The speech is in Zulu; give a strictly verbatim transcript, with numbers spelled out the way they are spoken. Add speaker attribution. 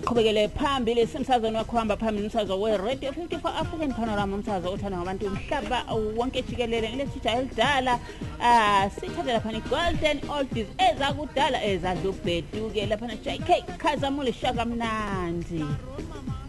Speaker 1: siqhubekele phambili simsazweni wakhamba phambili umsazwe we Radio fifty-four African Panorama umsazwe othandwa ngabantu umhlaba wonke jikelele ngelesitsha elidala ah sithatha lapha ni golden oldies ezakudala ezadlubheduke lapha na J K Khazamule Shaka Mnandi.